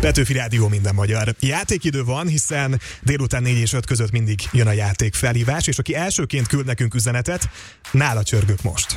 Petőfi Rádió, minden magyar. Játékidő van, hiszen délután 4 és 5 között mindig jön a játék felhívás, és aki elsőként küld nekünk üzenetet, nála csörgök most.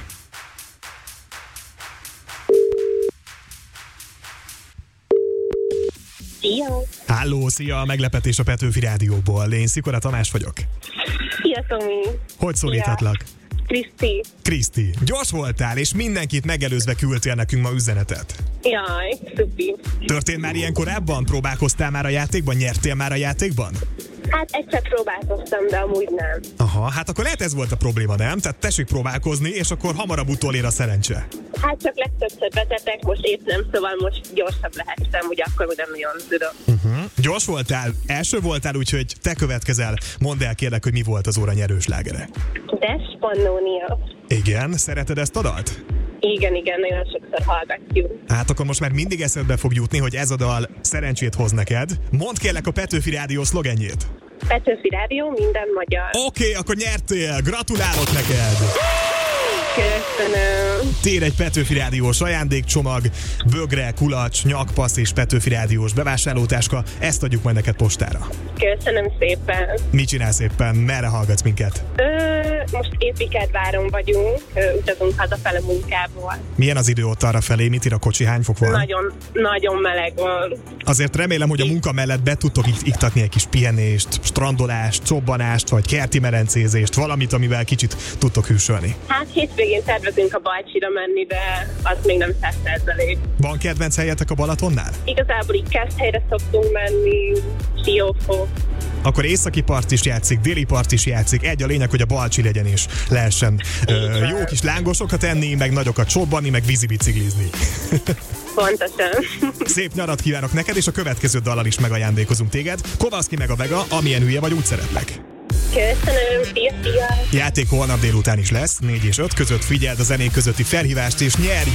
Szia! Halló, szia, meglepetés a Petőfi Rádióból. Én Szikora Tamás vagyok. Szia, Tomi! Hogy szólíthatlak? Kriszti. Kriszti, gyors voltál, és mindenkit megelőzve küldtél nekünk ma üzenetet. Jaj, szupi. Történt már ilyen korábban? Próbálkoztál már a játékban? Nyertél már a játékban? Hát egyszer próbálkoztam, de amúgy nem. Aha, hát akkor lehet ez volt a probléma, nem? Tehát tessék próbálkozni, és akkor hamarabb utolér a szerencse. Hát csak legtöbbször vezetek, most épp nem, szóval most gyorsabb lehettem, ugye akkor nem nagyon tudom. Gyors voltál, első voltál, úgyhogy te következel. Mondd el, kérlek, hogy mi volt az óra nyerős slágere. Des Pannonia. Igen, szereted ezt a dalt? Igen, nagyon sokszor hallgatjuk. Hát akkor most már mindig eszedbe fog jutni, hogy ez a dal szerencsét hoz neked. Mondd kérlek a Petőfi Rádió szlogenjét. Petőfi Rádió, minden magyar. Oké, akkor nyertél! Gratulálok neked! Köszönöm. Tér egy Petőfi Rádiós ajándékcsomag, bögre, kulacs, nyakpassz és Petőfi Rádiós bevásárlótáska. Ezt adjuk majd neked postára. Köszönöm szépen. Mit csinálsz éppen? Merre hallgatsz minket? Most Épikádváron vagyunk, utazunk hazafele munkából. Milyen az idő ott arrafelé? Mit ír a kocsi? Hány fok van? Nagyon meleg van. Azért remélem, hogy a munka mellett be tudtok iktatni egy kis pihenést, strandolást, csobbanást, vagy kerti merencézést, valamit, amivel kicsit tudtok hűsölni. Hát hétvégén tervezünk a Balcsira menni, de az még nem 100%. Van kedvenc helyetek a Balatonnál? Igazából így Keszthelyre szoktunk menni, Siófok. Akkor északi part is játszik, déli part is játszik. Egy a lényeg, hogy a Balcsi legyen és lehessen jó kis lángosokat enni, meg nagyokat csobbanni, meg vízibiciklizni. Pontosan. Szép nyarat kívánok neked, és a következő dallal is megajándékozunk téged. Kovaszki meg a Vega, amilyen hülye vagy, úgy szeretlek. Köszönöm, szia! Játék holnap délután is lesz, 4 és 5 között. Figyeld a zenék közötti felhívást, és nyerj